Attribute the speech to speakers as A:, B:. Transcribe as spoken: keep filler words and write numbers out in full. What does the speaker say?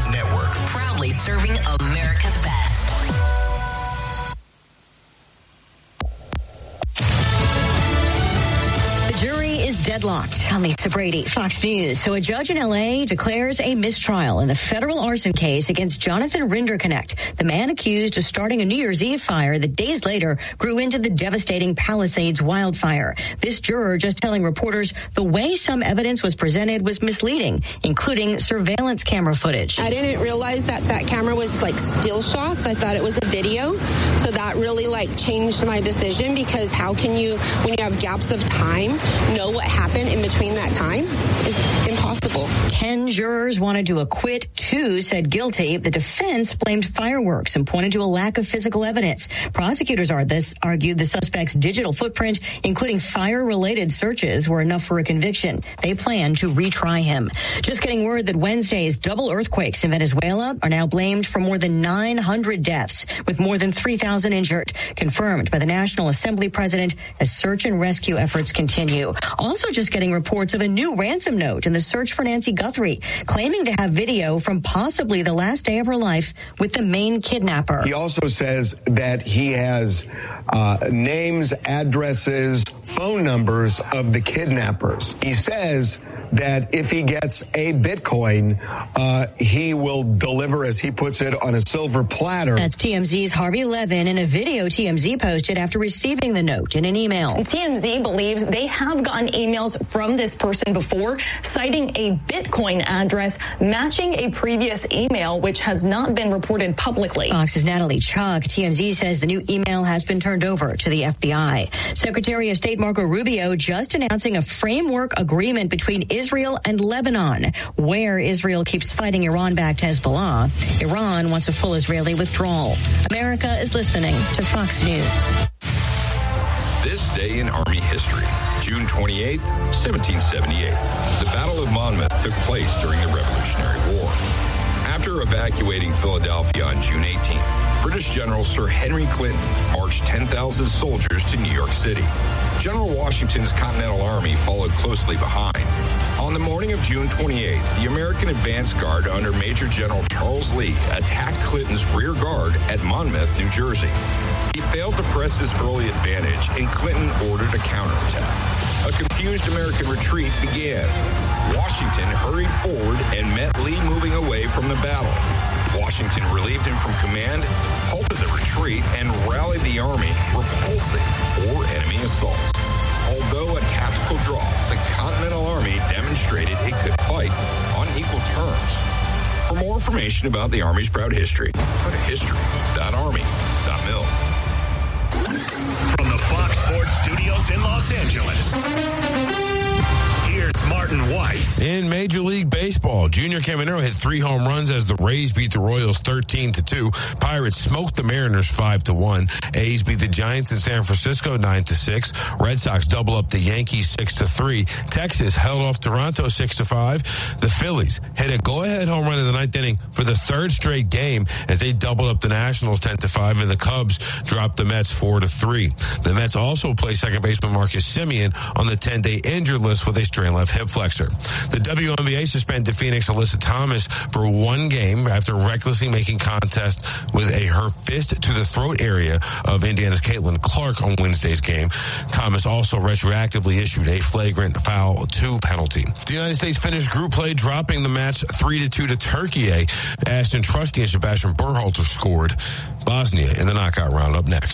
A: News Network.
B: Proudly serving America's best. Jury is deadlocked. I'm Lisa Brady, Fox News. So a judge in L A declares a mistrial in the federal arson case against Jonathan Rinderknecht, the man accused of starting a New Year's Eve fire that days later grew into the devastating Palisades wildfire. This juror just telling reporters the way some evidence was presented was misleading, including surveillance camera footage.
C: I didn't realize that that camera was like still shots. I thought it was a video. So that really like changed my decision, because how can you, when you have gaps of time, know what happened in between that time is impossible.
B: Ten jurors wanted to acquit. Two said guilty. The defense blamed fireworks and pointed to a lack of physical evidence. Prosecutors are this, argued the suspect's digital footprint, including fire-related searches, were enough for a conviction. They plan to retry him. Just getting word that Wednesday's double earthquakes in Venezuela are now blamed for more than nine hundred deaths, with more than three thousand injured, confirmed by the National Assembly president as search and rescue efforts continue. Also just getting reports of a new ransom note in the search for Nancy Guthrie, claiming to have video from possibly the last day of her life with the main kidnapper.
D: He also says that he has uh, names, addresses, phone numbers of the kidnappers. He says that if he gets a Bitcoin, uh, he will deliver, as he puts it, on a silver platter.
B: That's T M Z's Harvey Levin in a video T M Z posted after receiving the note in an email.
E: T M Z believes they have gotten emails from this person before, citing a Bitcoin address matching a previous email, which has not been reported publicly.
B: Fox's Natalie Chuck. T M Z says the new email has been turned over to the F B I. Secretary of State Marco Rubio just announcing a framework agreement between Israel and Lebanon, where Israel keeps fighting Iran-backed Hezbollah. Iran wants a full Israeli withdrawal. America is listening to Fox News.
F: This day in Army history, June twenty-eighth, seventeen seventy-eight. The Battle of Monmouth took place during the Revolutionary War. After evacuating Philadelphia on June eighteenth, British General Sir Henry Clinton marched ten thousand soldiers to New York City. General Washington's Continental Army followed closely behind. On the morning of June twenty-eighth, the American advance guard under Major General Charles Lee attacked Clinton's rear guard at Monmouth, New Jersey. He failed to press his early advantage, and Clinton ordered a counterattack. A confused American retreat began. Washington hurried forward and met Lee moving away from the battle. Washington relieved him from command, halted the retreat, and rallied the army, repulsing four enemy assaults. Although a tactical draw, the Continental Army demonstrated it could fight on equal terms. For more information about the Army's proud history, go to history dot army dot mil.
A: From the Fox Sports Studios in Los Angeles, here's Martin Weiss.
G: In Major League Baseball, Junior Caminero hit three home runs as the Rays beat the Royals thirteen to two. Pirates smoked the Mariners five to one. A's beat the Giants in San Francisco nine to six. Red Sox double up the Yankees six to three. Texas held off Toronto six to five. The Phillies hit a go-ahead home run in the ninth inning for the third straight game as they doubled up the Nationals ten to five, and the Cubs dropped the Mets four to three. The Mets also placed second baseman Marcus Semien on the ten-day injured list with a strained left hip flexor. The W N B A suspended Phoenix Alyssa Thomas for one game after recklessly making contest with a her fist to the throat area of Indiana's Caitlin Clark on Wednesday's game. Thomas also retroactively issued a flagrant foul two penalty. The United States finished group play, dropping the match three to two to Turkey. Ashton Trusty and Sebastian Berhalter scored. Bosnia in the knockout round up next.